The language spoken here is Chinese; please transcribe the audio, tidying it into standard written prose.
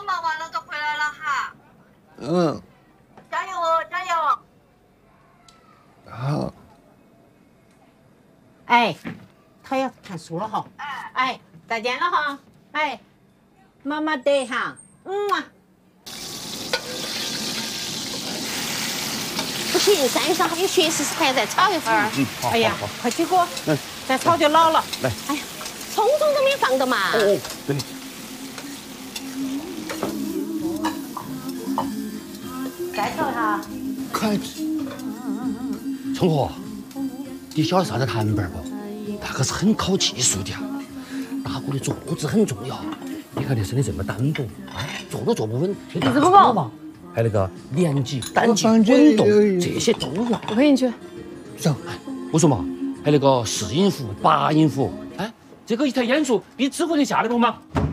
忙完了就回来了哈。 嗯。 加油哦，加油！ 好。 哎，他要看书了哈。哎，再见了哈。哎，么么哒哈。啊。 不行，山上还有学习时间，再炒一会儿。 好。 哎呀，快起锅，再炒就老了。 来。 哎呀，葱都没放的嘛。 哦，对。 再调一下。 快。聪哥，你晓得啥子摊板不？那可是很考技术的，打鼓的坐姿很重要。你看你身体这么单薄，坐都坐不稳，你子不够嘛？还有那个连击、单击、滚动，这些都要。 我陪你去。 走，我说嘛，还有那个4音符、8音符，哎，这个一台演出比指挥能下得动吗？